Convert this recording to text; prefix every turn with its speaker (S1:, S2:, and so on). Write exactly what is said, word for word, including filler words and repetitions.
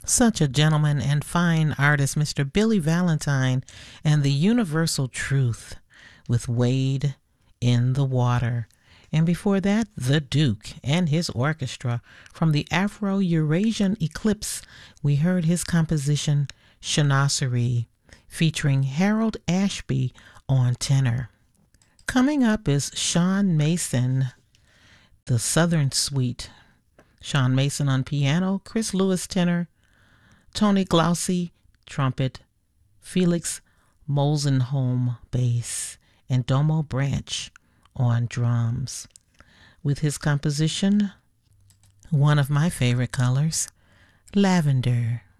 S1: Such a gentleman and fine artist, Mister Billy Valentine, and the Universal Truth with Wade in the Water. And before that, The Duke and his orchestra. From the Afro-Eurasian Eclipse, we heard his composition, Chanasserie, featuring Harold Ashby on tenor. Coming up is Sean Mason, the Southern Suite. Sean Mason on piano, Chris Lewis tenor, Tony Glaucy trumpet, Felix Mosenholm bass, and Domo Branch on drums. With his composition, one of my favorite colors, Lavender.